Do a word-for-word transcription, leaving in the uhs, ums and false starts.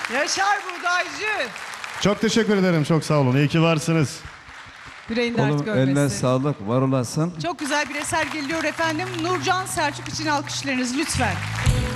Yaşar Buğdaycı. Çok teşekkür ederim. Çok sağ olun. İyi ki varsınız. Yüreğin dert Oğlum görmesin. eline sağlık, var olasın. Çok güzel bir eser geliyor efendim. Nurcan Selçuk için alkışlarınız lütfen.